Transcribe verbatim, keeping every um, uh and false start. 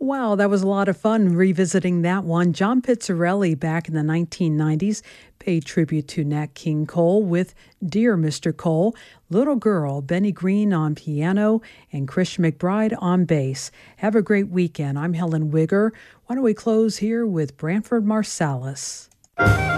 wow, that was a lot of fun revisiting that one. John Pizzarelli back in the nineteen nineties paid tribute to Nat King Cole with Dear Mister Cole, Little Girl, Benny Green on piano, and Chris McBride on bass. Have a great weekend. I'm Helen Wigger. Why don't we close here with Branford Marsalis?